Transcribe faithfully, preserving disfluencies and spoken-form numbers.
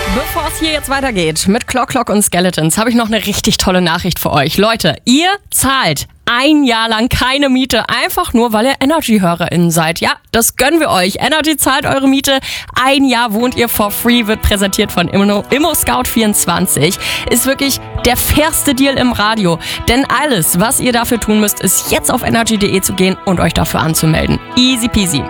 Bevor es hier jetzt weitergeht mit Clock Clock und Skeletons, habe ich noch eine richtig tolle Nachricht für euch. Leute, ihr zahlt ein Jahr lang keine Miete, einfach nur, weil ihr Energy-HörerInnen seid. Ja, das gönnen wir euch. Energy zahlt eure Miete. Ein Jahr wohnt ihr for free, wird präsentiert von Immo, Immo Scout vierundzwanzig. Ist wirklich der fairste Deal im Radio. Denn alles, was ihr dafür tun müsst, ist jetzt auf energy punkt de zu gehen und euch dafür anzumelden. Easy peasy.